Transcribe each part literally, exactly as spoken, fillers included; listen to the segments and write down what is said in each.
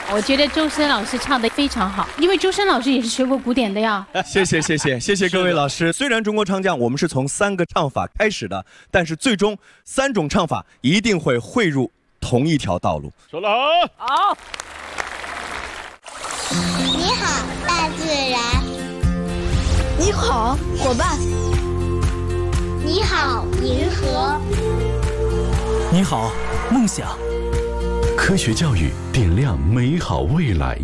我觉得周深老师唱得非常好，因为周深老师也是学过古典的呀。 谢谢谢谢谢谢各位老师。虽然中国唱将我们是从三个唱法开始的，但是最终三种唱法一定会汇入同一条道路。 说得好。 好。 你好，大自然。 你好，伙伴。 你好，银河。 你好，梦想。 科学教育点亮美好未来。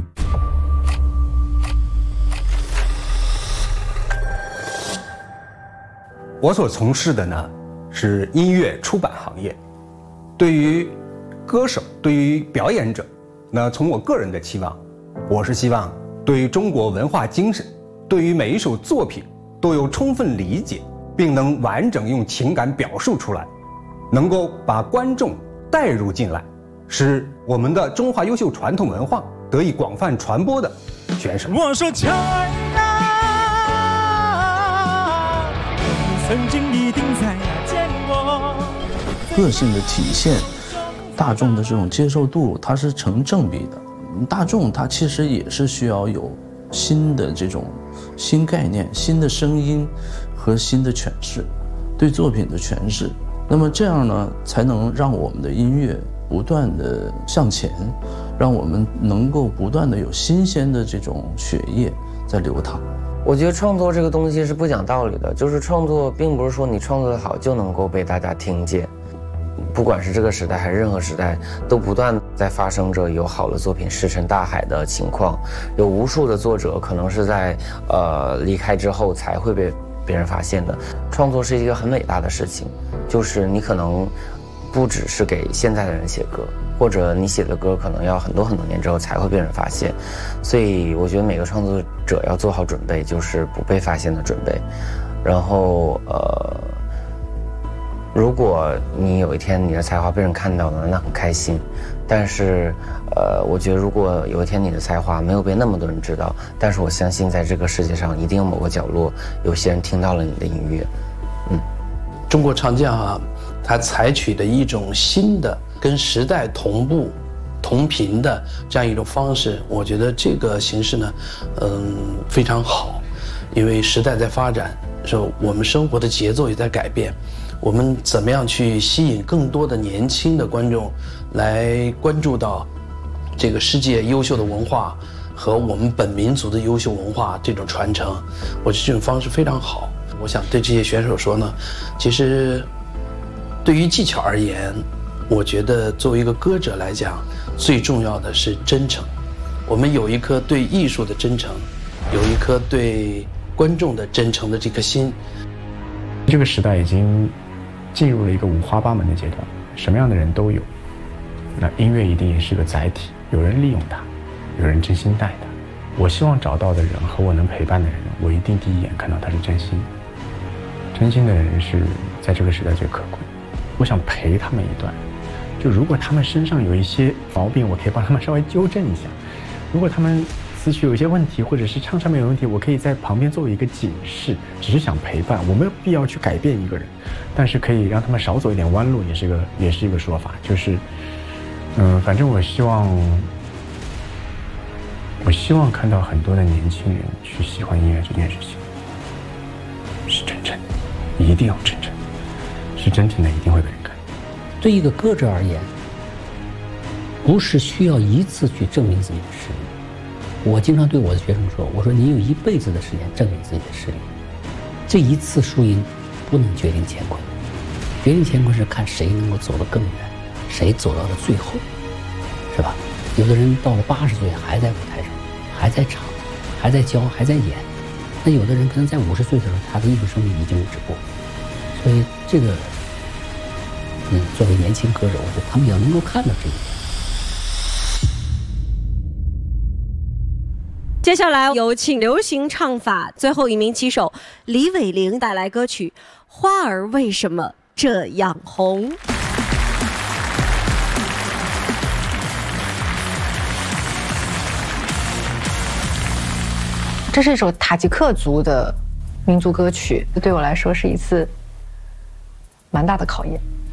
我所从事的呢是音乐出版行业。对于歌手，对于表演者，那从我个人的期望，我是希望对于中国文化精神，对于每一首作品都有充分理解，并能完整用情感表述出来，能够把观众带入进来，使我们的中华优秀传统文化得以广泛传播的选手。 我说乔安娜，曾经一定再见过。 个性的体现，大众的这种接受度，它是成正比的。大众它其实也是需要有新的这种新概念、新的声音和新的诠释，对作品的诠释。那么这样呢，才能让我们的音乐不断的向前，让我们能够不断的有新鲜的这种血液在流淌。 我觉得创作这个东西是不讲道理的，就是创作并不是说你创作的好就能够被大家听见。不管是这个时代还是任何时代，都不断在发生着有好的作品石沉大海的情况，有无数的作者可能是在呃离开之后才会被别人发现的。创作是一个很伟大的事情，就是你可能不只是给现在的人写歌，或者你写的歌可能要很多很多年之后才会被人发现。所以我觉得每个创作者要做好准备，就是不被发现的准备。然后呃如果你有一天你的才华被人看到了，那很开心。但是，呃，我觉得如果有一天你的才华没有被那么多人知道，但是我相信在这个世界上一定有某个角落，有些人听到了你的音乐。嗯， 中国唱将啊，它采取的一种新的跟时代同步、同频的这样一种方式，我觉得这个形式呢，嗯，非常好，因为时代在发展，说我们生活的节奏也在改变。我们怎么样去吸引更多的年轻的观众来关注到这个世界优秀的文化和我们本民族的优秀文化这种传承？我觉得这种方式非常好。我想对这些选手说呢，其实对于技巧而言，我觉得作为一个歌者来讲，最重要的是真诚。我们有一颗对艺术的真诚，有一颗对观众的真诚的这颗心。 这个时代已经进入了一个五花八门的阶段，什么样的人都有。那音乐一定也是个载体，有人利用它，有人真心待它。我希望找到的人和我能陪伴的人，我一定第一眼看到他是真心。真心的人是在这个时代最可贵。我想陪他们一段，就如果他们身上有一些毛病，我可以帮他们稍微纠正一下；如果他们词曲有一些问题，或者是唱上面有问题，我可以在旁边作为一个警示，只是想陪伴，我没有必要去改变一个人，但是可以让他们少走一点弯路，也是个也是一个说法，就是，嗯，反正我希望，我希望看到很多的年轻人去喜欢音乐这件事情，是真诚的，一定要真诚，是真诚的，一定会被人看。 对一个歌者而言，不是需要一次去证明自己的实力。我经常对我的学生说，我说你有一辈子的时间证明自己的实力，这一次输赢不能决定乾坤，决定乾坤是看谁能够走得更远，谁走到了最后，是吧？有的人到了八十岁还在舞台上，还在唱，还在教，还在演，那有的人可能在五十岁的时候，他的艺术生命已经止步。所以这个，嗯，作为年轻歌手，我觉得他们要能够看到这一点。 接下来有请流行唱法最后一名旗手李伟玲带来歌曲《花儿为什么这样红》。 这是一首塔吉克族的民族歌曲，对我来说是一次蛮大的考验。